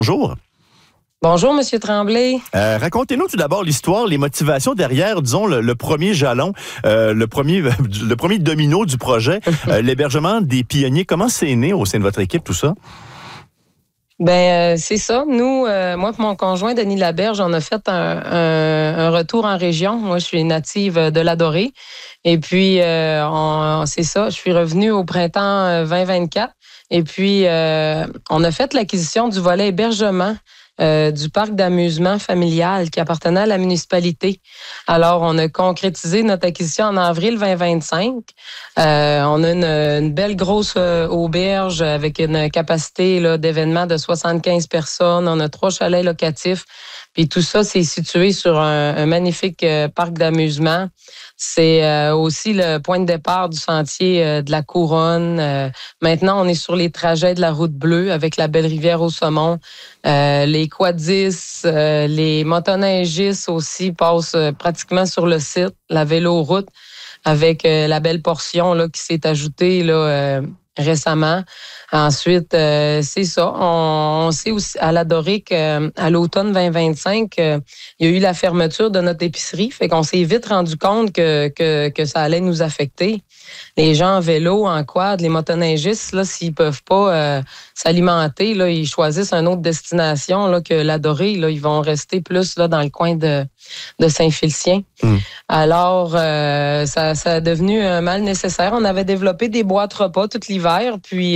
Bonjour. Bonjour, Monsieur Tremblay. Racontez-nous tout d'abord l'histoire, les motivations derrière, disons, le premier jalon, le premier domino du projet, l'hébergement des pionniers. Comment c'est né au sein de votre équipe, tout ça? C'est ça. Nous, moi et mon conjoint, Denis Laberge, on a fait un retour en région. Moi, je suis native de l'Adorée. Et puis, c'est ça, je suis revenue au printemps 2024. Et puis, on a fait l'acquisition du volet hébergement du parc d'amusement familial qui appartenait à la municipalité. Alors, on a concrétisé notre acquisition en avril 2025. On a une belle grosse auberge avec une capacité là, d'événement de 75 personnes. On a 3 chalets locatifs. Puis tout ça, c'est situé sur un magnifique parc d'amusement. C'est aussi le point de départ du sentier de la Couronne. Maintenant, on est sur les trajets de la route bleue avec la belle rivière au saumon. Les quadis, les motoneigistes aussi passent pratiquement sur le site, la véloroute avec la belle portion là, qui s'est ajoutée là, récemment. Ensuite, c'est ça. On sait aussi à l'Adorée qu'à l'automne 2025, il y a eu la fermeture de notre épicerie. Fait qu'on s'est vite rendu compte que ça allait nous affecter. Les gens en vélo, en quad, les motoneigistes, là, s'ils peuvent pas s'alimenter, là, ils choisissent une autre destination là, que l'Adorée. Là, ils vont rester plus là, dans le coin de Saint-Félicien. Alors, ça a devenu un mal nécessaire. On avait développé des boîtes repas tout l'hiver, puis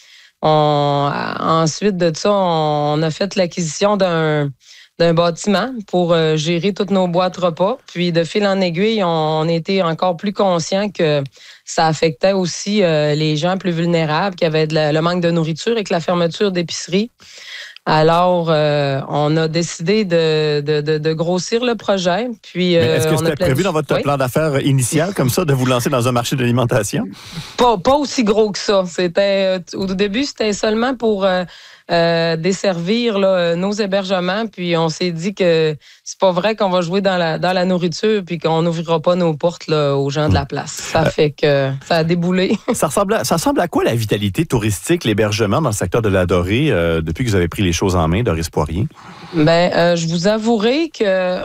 ensuite de ça, on a fait l'acquisition d'un bâtiment pour gérer toutes nos boîtes repas. Puis de fil en aiguille, on était encore plus conscients que ça affectait aussi les gens plus vulnérables qui avaient le manque de nourriture avec la fermeture d'épicerie. Alors, on a décidé de grossir le projet. Puis, est-ce que c'était prévu dans votre plan d'affaires initial, comme ça, de vous lancer dans un marché de l'alimentation? Pas aussi gros que ça. Au début, c'était seulement pour desservir là, nos hébergements. Puis, on s'est dit que c'est pas vrai qu'on va jouer dans la nourriture puis qu'on n'ouvrira pas nos portes là, aux gens de la place. Ça fait que ça a déboulé. Ça ressemble à quoi la vitalité touristique, l'hébergement dans le secteur de l'Adorée depuis que vous avez pris les choses en main, Doris Poirier? Je vous avouerai que,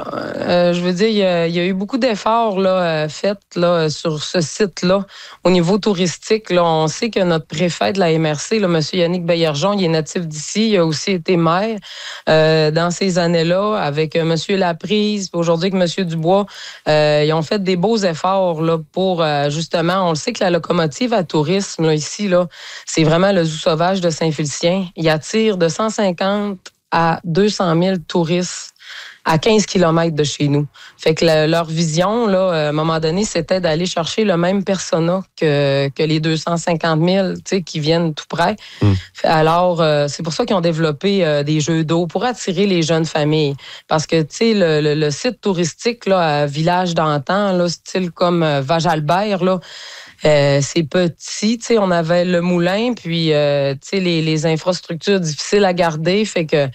je veux dire, il y a eu beaucoup d'efforts là, faits là, sur ce site-là. Au niveau touristique, là, on sait que notre préfet de la MRC, là, M. Yannick Baillargeon, il est natif d'ici. Il a aussi été maire dans ces années-là avec M. Laprise, aujourd'hui avec M. Dubois. Ils ont fait des beaux efforts là, pour, justement, on le sait que la locomotive à tourisme là, ici, là, c'est vraiment le zoo sauvage de Saint-Félicien. Il attire de 150 à 200 000 touristes à 15 km de chez nous. Fait que leur vision, là, à un moment donné, c'était d'aller chercher le même persona que les 250 000 qui viennent tout près. Alors, c'est pour ça qu'ils ont développé des jeux d'eau pour attirer les jeunes familles. Parce que, tu sais, le site touristique, là, à Village d'antan, là, style comme Vajalbert, là, c'est petit, tu sais, on avait le moulin, puis tu sais les infrastructures difficiles à garder, fait que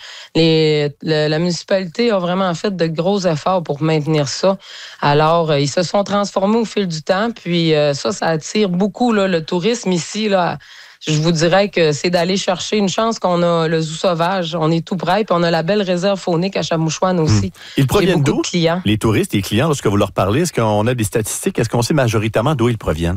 la municipalité a vraiment fait de gros efforts pour maintenir ça. Alors, ils se sont transformés au fil du temps, puis ça attire beaucoup là, le tourisme ici là. Je vous dirais que c'est d'aller chercher une chance qu'on a le zoo sauvage. On est tout près, puis on a la belle réserve faunique à Chamouchouane aussi. Ils proviennent d'où? Les touristes, les clients, lorsque vous leur parlez, est-ce qu'on a des statistiques? Est-ce qu'on sait majoritairement d'où ils proviennent?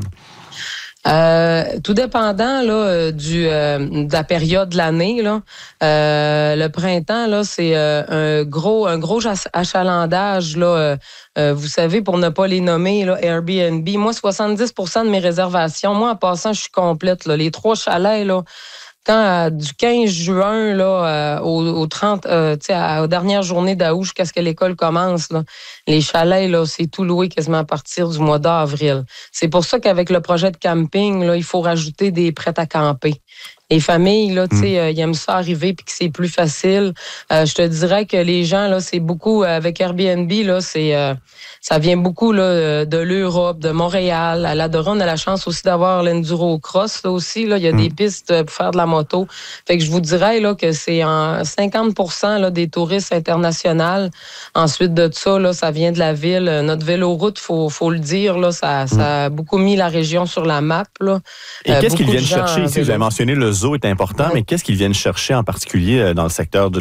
Tout dépendant là de la période de l'année là, le printemps là c'est un gros achalandage là. Vous savez, pour ne pas les nommer là, Airbnb. Moi, 70% de mes réservations. Moi, en passant, je suis complète là. Les 3 chalets là. Du 15 juin là, au 30, aux dernières journées d'août jusqu'à ce que l'école commence, là, les chalets, là, c'est tout loué quasiment à partir du mois d'avril. C'est pour ça qu'avec le projet de camping, là, il faut rajouter des prêts à camper. Les familles, là, tu sais, ils aiment ça arriver puis que c'est plus facile. Je te dirais que les gens, là, c'est beaucoup avec Airbnb, là, ça vient beaucoup là de l'Europe, de Montréal. À l'Adorée, on a la chance aussi d'avoir l'enduro cross là aussi. Là, il y a des pistes pour faire de la moto. Fait que je vous dirais là que c'est en 50% là des touristes internationaux. Ensuite de ça, là, ça vient de la ville. Notre véloroute, faut le dire, là, ça a beaucoup mis la région sur la map. Là. Et qu'est-ce qu'ils viennent chercher ici? Vous avez mentionné le zoo est important, mais qu'est-ce qu'ils viennent chercher en particulier dans le secteur de